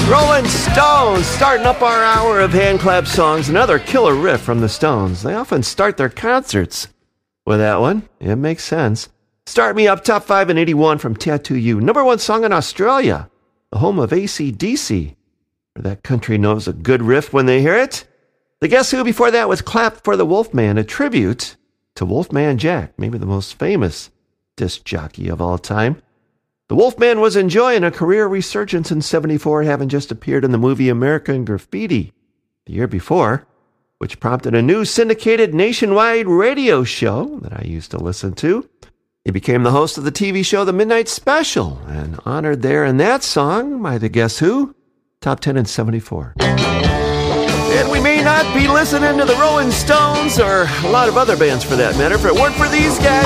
Rolling Stones, starting up our hour of hand clap songs. Another killer riff from the Stones. They often start their concerts with that one. It makes sense. Start Me Up, top 5 in 81 from Tattoo You. Number 1 song in Australia, the home of AC/DC. That country knows a good riff when they hear it. The Guess Who before that was Clap for the Wolfman, a tribute to Wolfman Jack, maybe the most famous disc jockey of all time. The Wolfman was enjoying a career resurgence in '74, having just appeared in the movie American Graffiti the year before, which prompted a new syndicated nationwide radio show that I used to listen to. He became the host of the TV show The Midnight Special, and honored there in that song by the Guess Who, top 10 in '74. And we may not be listening to the Rolling Stones or a lot of other bands for that matter if it weren't for these guys.